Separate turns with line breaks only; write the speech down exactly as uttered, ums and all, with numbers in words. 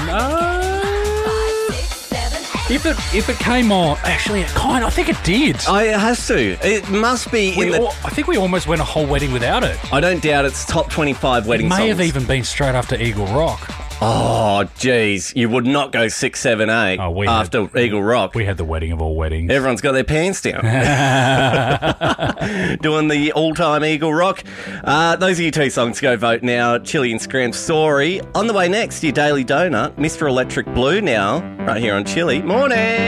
Uh, if it if it came on, actually, it kind of, I think it did.
Oh, it has to. It must be
We
in the...
al- I think we almost went a whole wedding without it.
I don't doubt it's top twenty-five wedding
It may
songs.
have even been straight after Eagle Rock.
Oh, geez. You would not go six, seven, eight
Oh, we had-
after Eagle Rock.
We had the wedding of all weddings.
Everyone's got their pants down. Doing the all-time Eagle Rock. Uh, those are your two songs to go vote now. Chili and Scram Story. On the way next, your Daily Donut, Mister Electric Blue now, right here on Chili. Morning!